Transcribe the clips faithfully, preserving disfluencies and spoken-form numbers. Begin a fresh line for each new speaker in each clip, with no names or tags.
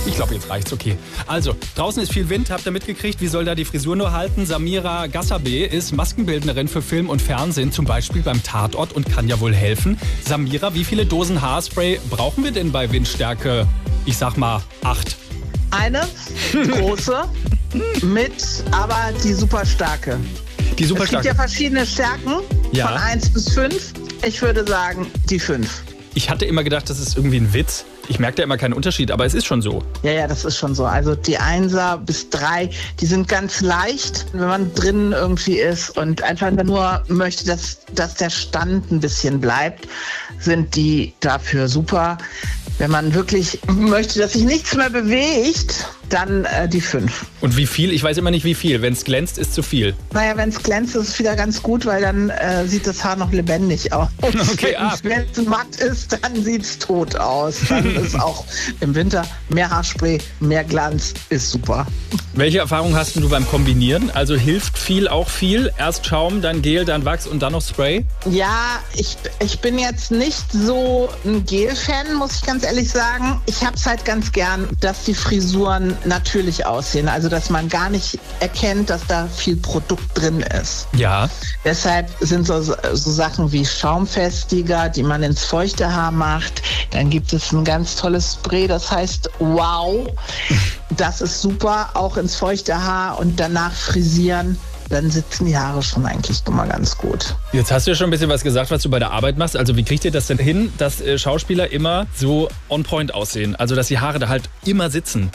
Ich glaube, jetzt reicht's, okay. Also, draußen ist viel Wind, habt ihr mitgekriegt, wie soll da die Frisur nur halten? Samira Gassabe ist Maskenbildnerin für Film und Fernsehen, zum Beispiel beim Tatort und kann ja wohl helfen. Samira, wie viele Dosen Haarspray brauchen wir denn bei Windstärke, ich sag mal, acht?
Eine große mit, aber die super starke.
Die super
Es gibt
starke.
ja verschiedene Stärken,
Ja.
von eins bis fünf. Ich würde sagen, die fünf.
Ich hatte immer gedacht, das ist irgendwie ein Witz. Ich merke da immer keinen Unterschied, aber es ist schon so.
Ja, ja, das ist schon so. Also die Einser bis drei, die sind ganz leicht, wenn man drinnen irgendwie ist und einfach nur möchte, dass, dass der Stand ein bisschen bleibt, sind die dafür super. Wenn man wirklich möchte, dass sich nichts mehr bewegt, dann äh, die fünf.
Und wie viel? Ich weiß immer nicht, wie viel. Wenn es glänzt, ist zu viel.
Naja, wenn es glänzt, ist es wieder ganz gut, weil dann äh, sieht das Haar noch lebendig aus.
Okay, ah.
Wenn es matt ist, dann sieht es tot aus. Dann ist auch im Winter mehr Haarspray, mehr Glanz, ist super.
Welche Erfahrung hast du beim Kombinieren? Also hilft viel auch viel? Erst Schaum, dann Gel, dann Wachs und dann noch Spray?
Ja, ich, ich bin jetzt nicht so ein Gel-Fan, muss ich ganz ehrlich sagen. Ich habe es halt ganz gern, dass die Frisuren natürlich aussehen. Also, dass man gar nicht erkennt, dass da viel Produkt drin ist.
Ja.
Deshalb sind so, so Sachen wie Schaumfestiger, die man ins feuchte Haar macht. Dann gibt es ein ganz tolles Spray, das heißt Wow. Das ist super, auch ins feuchte Haar und danach frisieren. Dann sitzen die Haare schon eigentlich immer ganz gut.
Jetzt hast du ja schon ein bisschen was gesagt, was du bei der Arbeit machst. Also wie kriegt ihr das denn hin, dass äh, Schauspieler immer so on point aussehen? Also dass die Haare da halt immer sitzen?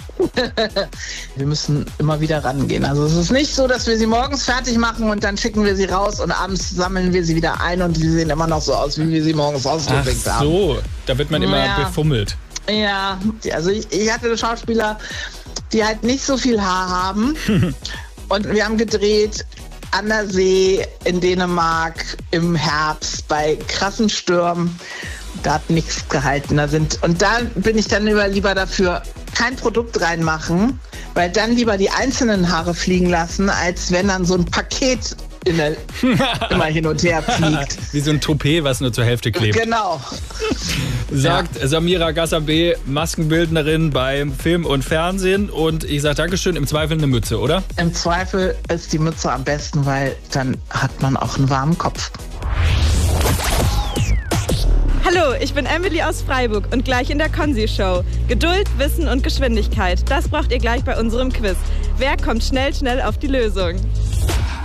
Wir müssen immer wieder rangehen. Also es ist nicht so, dass wir sie morgens fertig machen und dann schicken wir sie raus und abends sammeln wir sie wieder ein und sie sehen immer noch so aus, wie wir sie morgens
Ach
ausgepickt haben.
so, da wird man immer
Ja.
befummelt.
Ja, also ich, ich hatte Schauspieler, die halt nicht so viel Haar haben. Und wir haben gedreht an der See in Dänemark im Herbst bei krassen Stürmen. Da hat nichts gehalten. Da sind, und da bin ich dann lieber, lieber dafür, kein Produkt reinmachen, weil dann lieber die einzelnen Haare fliegen lassen, als wenn dann so ein Paket in der, immer hin und her fliegt.
Wie so ein Toupet, was nur zur Hälfte klebt.
Genau.
Sagt ja. Samira Gassabe, Maskenbildnerin beim Film und Fernsehen. Und ich sage Dankeschön, im Zweifel eine Mütze, oder?
Im Zweifel ist die Mütze am besten, weil dann hat man auch einen warmen Kopf.
Hallo, ich bin Emily aus Freiburg und gleich in der Konzi-Show. Geduld, Wissen und Geschwindigkeit, das braucht ihr gleich bei unserem Quiz. Wer kommt schnell, schnell auf die Lösung?